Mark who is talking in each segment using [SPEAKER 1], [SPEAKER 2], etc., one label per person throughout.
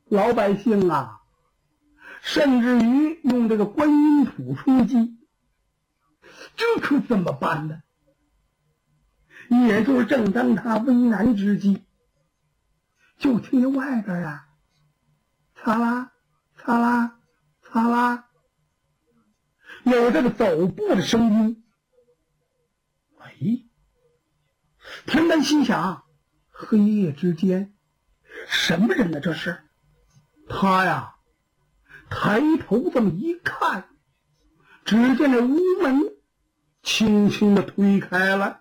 [SPEAKER 1] 老百姓啊，甚至于用这个观音土充饥，这可怎么办呢？也就是正当他为难之际，就听见外边啊，擦啦擦啦擦啦，有这个走步的声音。哎，田丹心想，黑夜之间什么人呢？这是他呀，抬头这么一看，只见这屋门轻轻的推开了，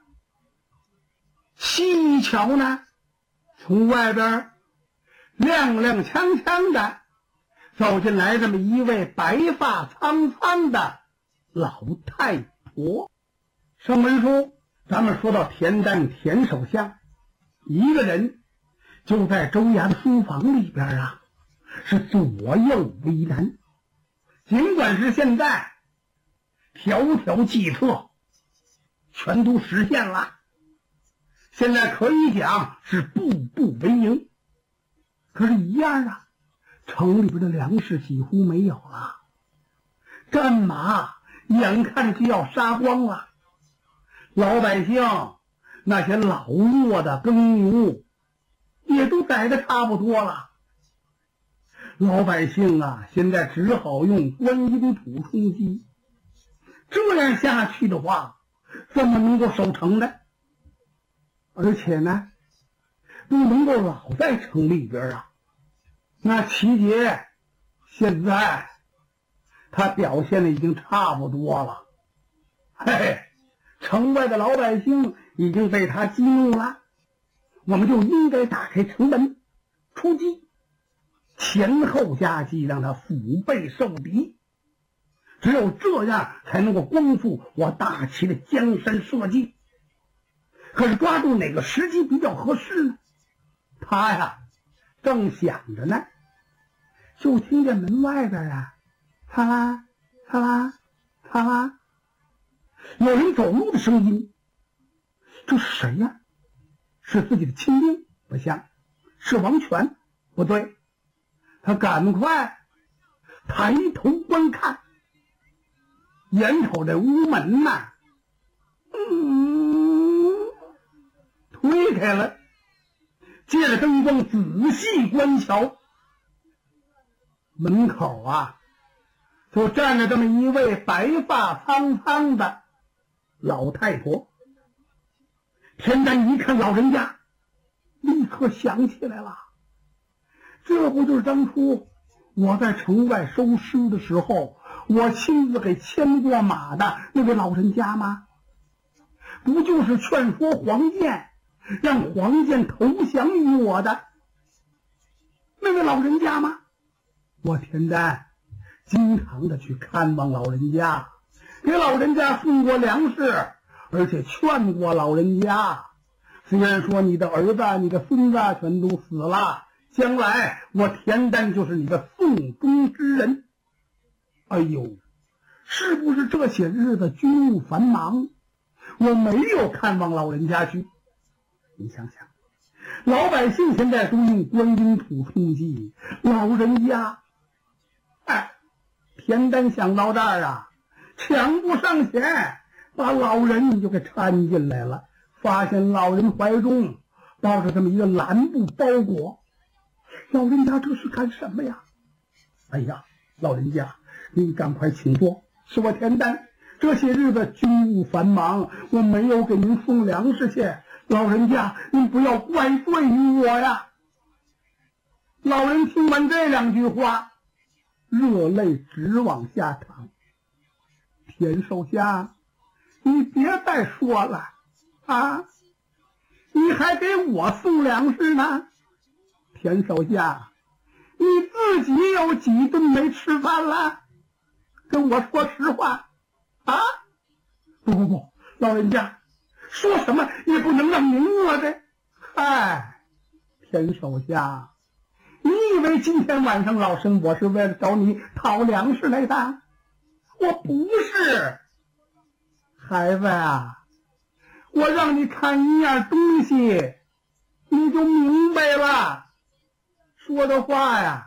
[SPEAKER 1] 细一瞧呢，从外边踉踉跄跄的走进来这么一位白发苍苍的老太婆。上文书咱们说到田丹田首相一个人就在州衙的书房里边啊，是左右为难。尽管是现在条条计策全都实现了，现在可以讲是步步为营，可是一样啊，城里边的粮食几乎没有了，战马眼看着就要杀光了，老百姓那些老弱的耕牛也都宰得差不多了。老百姓啊，现在只好用观音土充饥，这样下去的话，怎么能够守城呢？而且呢，不能够老在城里边啊。那齐杰现在他表现的已经差不多了，嘿嘿，城外的老百姓已经被他激怒了，我们就应该打开城门出击，前后夹击，让他腹背受敌，只有这样才能够光复我大齐的江山社稷。可是抓住哪个时机比较合适呢？他呀正想着呢，就听见门外边啊，擦啦擦啦擦啦，有人走路的声音。这是谁呀？是自己的亲兵？不像。是王权？不对。他赶快抬头观看，眼瞅这屋门呐，推开了，借着灯光仔细观瞧，门口啊就站着这么一位白发苍苍的老太婆。田丹一看老人家，立刻想起来了，这不就是当初我在城外收尸的时候，我亲自给牵过马的那位老人家吗？不就是劝说黄健，让黄健投降于我的那位老人家吗？我田丹经常的去看望老人家，给老人家送过粮食，而且劝过老人家，虽然说你的儿子你的孙子全都死了，将来我田丹就是你的送终之人。哎呦，是不是这些日子军务繁忙，我没有看望老人家去？你想想，老百姓现在都用观音土充饥，老人家田丹想到这儿啊，抢步上前，把老人就给搀进来了，发现老人怀中抱着这么一个蓝布包裹。老人家这是干什么呀？哎呀，老人家您赶快请坐，是我田丹这些日子军务繁忙，我没有给您送粮食去，老人家您不要怪罪于我呀。老人听完这两句话，热泪直往下淌。田手下，你别再说了啊！你还给我送粮食呢？田手下，你自己有几顿没吃饭了？跟我说实话啊！不，老人家说什么也不能让您饿着。嗨，田手下，你以为今天晚上老身我是为了找你讨粮食来的？我不是。孩子啊，我让你看一样东西，你就明白了。说的话呀